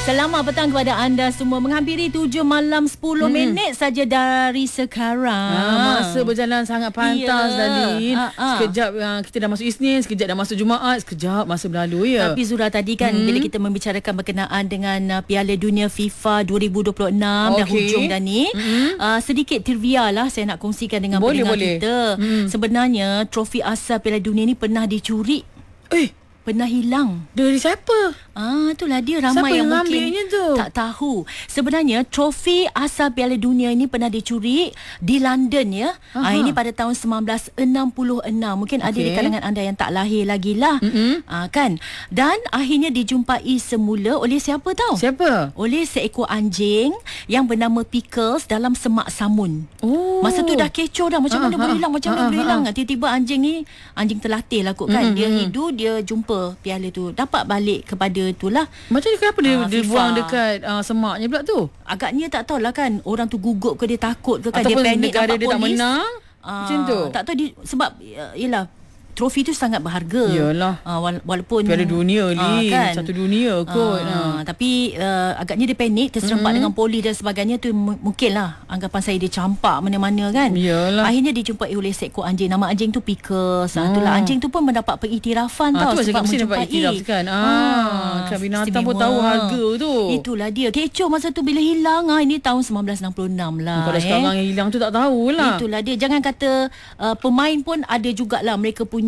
Selamat petang kepada anda semua. Menghampiri 7 malam 10 minit saja dari sekarang. Masa berjalan sangat pantas, Dalin. Sekejap kita dah masuk Isnin, sekejap dah masuk Jumaat, sekejap masa berlalu ya. Tapi Zura tadi kan bila kita membicarakan berkenaan dengan Piala Dunia FIFA 2026 dah hujung dah ni. Sedikit trivia lah saya nak kongsikan dengan pendengar kita. Sebenarnya trofi asal Piala Dunia ni pernah dicuri. Pernah hilang. Dari siapa? Itulah dia, ramai yang mungkin tu tak tahu. Sebenarnya trofi asal Piala Dunia ini pernah dicuri di London ya. Ini pada tahun 1966. Mungkin ada di kalangan anda yang tak lahir lagi lah. Kan? Dan akhirnya dijumpai semula oleh siapa tahu? Siapa? Oleh seekor anjing yang bernama Pickles dalam semak samun. Masa tu dah kecoh dah, macam mana boleh hilang, macam mana boleh hilang. Tiba-tiba anjing ni, anjing terlatih lah kot kan. Dia hidup, dia jumpa piala tu, dapat balik kepada itulah. Macam ni kenapa dia buang dekat semaknya pula tu? Agaknya tak tahulah kan, orang tu gugup ke dia takut ke kan, ataupun dia panik negara dia polis tak menang macam tu. Tak tahu sebab yelah trofi tu sangat berharga. Yalah. Walaupun Piala Dunia ni kan? Satu dunia kot. Tapi agaknya dia panik, terserempak dengan polis dan sebagainya tu. Mungkinlah anggapan saya dia campak mana-mana kan. Yalah. Akhirnya dijumpai oleh seekor anjing. Nama anjing tu Pickles. Itulah anjing tu pun mendapat pengiktirafan tau. Tu sebab mesti dapat iktiraf kan. Kan binatang pun tahu harga tu. Itulah dia. Kecoh masa tu bila hilang. Ini tahun 1966 lah. Kalau sekarang yang hilang tu tak tahulah. Itulah dia. Jangan kata pemain pun ada jugalah mereka punya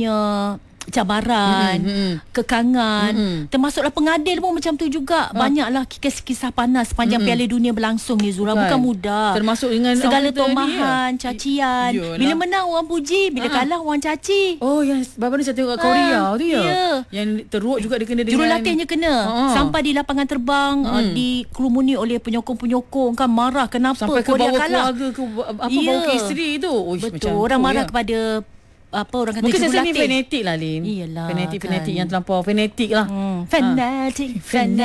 cabaran, kekangan, termasuklah pengadil pun macam tu juga. Banyaklah kisah panas sepanjang Piala Dunia berlangsung ni Zura. Bukan mudah. Termasuk dengan segala tomahan, cacian. Bila menang orang puji, bila kalah orang caci. Yang baru ni saya tengok kat Korea tu ya. Yang teruk juga dia kena dengan jurulatihnya kena. Sampai di lapangan terbang dikerumuni oleh penyokong-penyokong kan, marah kenapa sampai Korea kalah. Sampai ke keluarga ke bawa ke isteri tu. Betul, orang marah kepada orang kata mungkin jurulatih. Mungkin saya ni fanatik lah, Lin. Iyalah, fanatik kan. yang terlampau fanatik lah. Fanatik.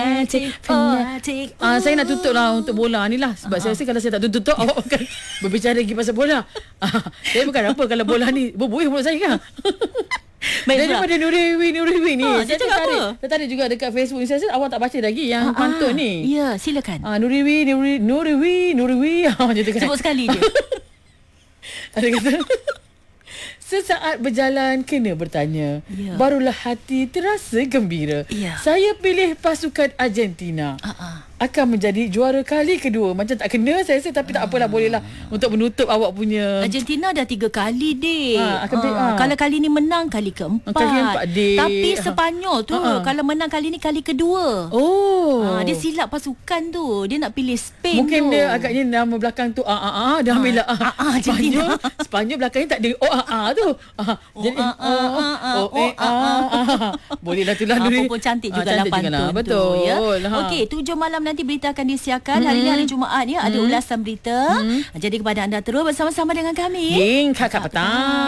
Saya nak tutup lah untuk bola ni lah. Sebab saya rasa kalau saya tak tutup awak akan berbicara lagi pasal bola. Saya bukan apa kalau bola ni berbuih mulut saya kan. Daripada Nuriwi ni saya tertarik juga dekat Facebook. Saya rasa awak tak baca lagi yang pantun ni. Ya, silakan. Nuriwi macam tu kan. Sebut sekali je. Ada kata sesaat berjalan kena bertanya, barulah hati terasa gembira. Saya pilih pasukan Argentina. Akan menjadi juara kali kedua. Macam tak kena saya rasa, tapi tak apalah, bolehlah untuk menutup awak punya. Argentina dah 3 kali kalau kali ni menang kali keempat. Tapi Sepanyol tu kalau menang kali ni kali kedua. Dia silap pasukan tu. Dia nak pilih Spain. Mungkin tu dia agaknya nama belakang tu dah ambil Sepanyol belakangnya tak ada tu. Jadi bolehlah tu lah. Apa pun cantik juga pantun tu ya. Okey, 7 malam nanti berita akan disiarkan. Hari ni hari Jumaat ya, ada ulasan berita. Jadi kepada anda terus bersama-sama dengan kami. Kakak Petang.